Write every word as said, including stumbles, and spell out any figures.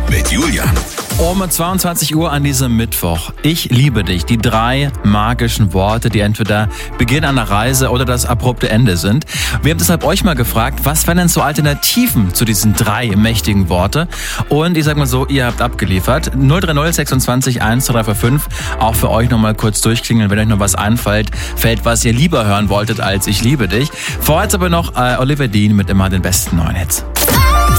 mit Julian. Um zweiundzwanzig Uhr an diesem Mittwoch. Ich liebe dich. Die drei magischen Worte, die entweder Beginn einer Reise oder das abrupte Ende sind. Wir haben deshalb euch mal gefragt, was wären denn so Alternativen zu diesen drei mächtigen Worte? Und ich sag mal so, ihr habt abgeliefert. null drei null sechsundzwanzig eins drei fünf. Auch für euch nochmal kurz durchklingeln, wenn euch noch was einfällt, fällt, was ihr lieber hören wolltet als Ich liebe dich. Vorher jetzt aber noch äh, Oliver Dean mit immer den besten neuen Hits.